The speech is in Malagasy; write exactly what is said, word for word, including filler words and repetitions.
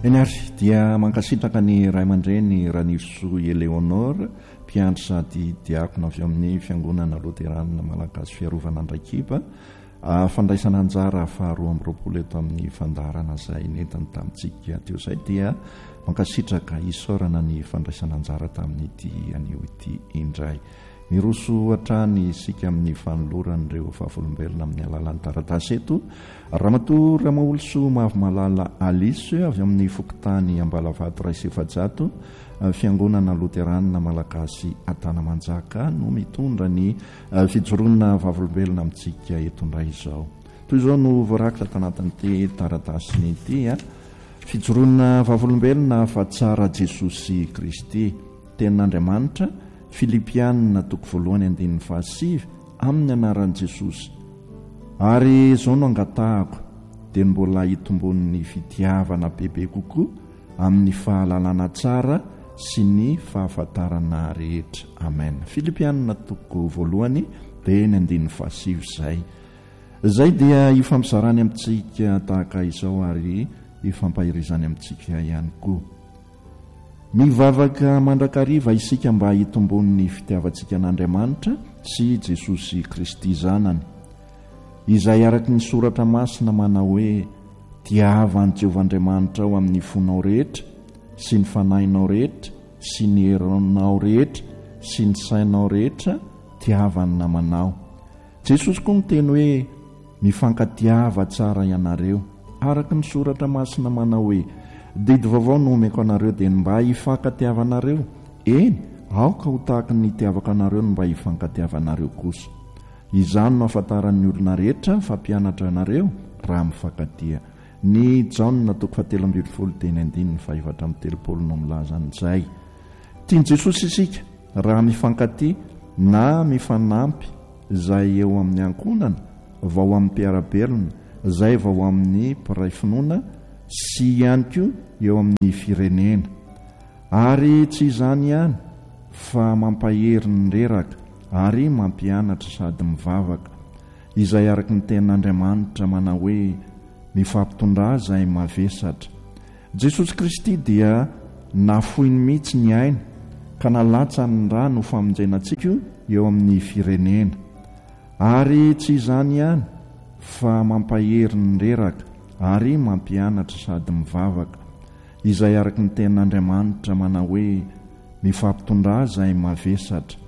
eny ary dia mankasitraka ny ray aman-dreny Raniso Eleonora mpiandry sady diakona avy amin'ny fiangonana loteranina malagasy fiarovana andraikiba fandraisana anjara faharoa amby roapolo eto amin'ny fandarana izay nentiny tamintsika teo izay dia mankasitraka isaorana ny fandraisana anjara tamin'ity anio ity indray miroso hatrany isika amin'ny fanoloran'ireo vavolombelona amin'ny alalan'ny taratasy eto ramatoa Ramaolso Mavo Malala Alice avy amin'ny fokotany Ambalavato ray sy efajato fiangonana loteranina malagasy Antanamanjaka no mitondra ny fijoroana vavolombelona amintsika eto indray izao. Toy izao no voarakitra tanatin'ity taratasy ity a fijoroana vavolombelona fa tsara Jesosy Kristy tenin'Andriamanitra Filipianina toko voalohany andininy fahasivy amin'ny anaran'i Jesosy. Ary izao no angatahako dia mbola hitombon'ny fitiavana bebe kokoa amin'ny fahalalana tsara sy ny fahafantarana rehetra. Amen. Filipianina toko voalohany teny andininy fahasivy izay. Izay dia hifampizarany amintsika tahaka izao ary hifampahirizany amintsika ihany koa. Mivavaka mandrakariva isika mba hitombon'ny fitiavantsika an'Andriamanitra sy Jesosy Kristy zanany. Izay araky ny soratra masina manao hoe tiavan'i Jehovahandriamanitra ao amin'ny fonao rehetra sy ny fanahinao rehetra sy ny heronao rehetra sy ny sainao rehetra tiavany namanao. Jesosy koa miteny hoe mifankatiava tsara ianareo araky ny soratra masina manao hoe didy vaovao no omeko anareo dia mba hifankatiavanareo. Eny, aoka ho tahaka ny tiavaka anareo no mba hifankatiavanareo kosa. Izany no ahafantaran'ny olona rehetra fampianatra anareo raha mifankatia. Ny Jaona toko fahatelo ambin'ny folo teny andininy fahaefatra amby telopolo no milaza an'izay. Tiany Jesosy isika raha mifankatia na mifanampy izay eo amin'ny ankonana, vao amin'ny mpiarabelona, izay vao amin'ny mpiray finoana sy ihany koa eo amin'ny firenena. Ary tsy izany ihany fa mampahery ny reraka ary mampianatra sady mivavaka izay araky ny tenin'Andriamanitra manao hoe mifampitondra izay mavesatra. Jesosy Kristy dia nafoiny mihitsy ny aina ka nalatsa ny rano ho famonjenantsika eo amin'ny firenena. Ary tsy izany ihany fa mampahery ny reraka ary mampianatra sady mivavaka izay araky ny tenin'Andriamanitra manao hoe mifampitondra izay mavesatra.